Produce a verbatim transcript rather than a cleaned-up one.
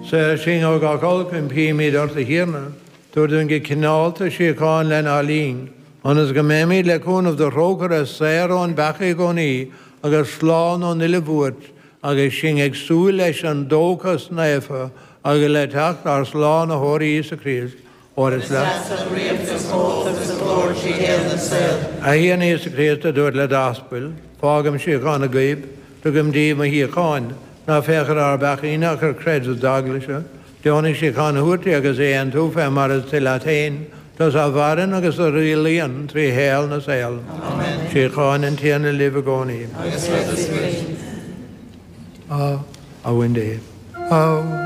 Sa sin o gacol cyn pimi dort y hirna, dwyd yn gycynolta si con len alin, ond ys gymemi le cwn of the roker a ser o'n bachu goni, ag a slán o'n ille fwyd, ag a sin ag sŵl leis an dóchas naifa, ag a le tacht ar slán a hori Isa Christ, or is la. A hien Isa Christ a dwyd le daspil, fagam si con a gaib, dwgam di ma hi con, na fechar ar bachu na ar cred o daglisha, Johnny si con hwti ag a zean tŵfa mar as til atein, dus a varin agus a rilian tri hel na seil. Amen. Si con yn tian y liv agoni. Agus let us pray. A, a windi. A,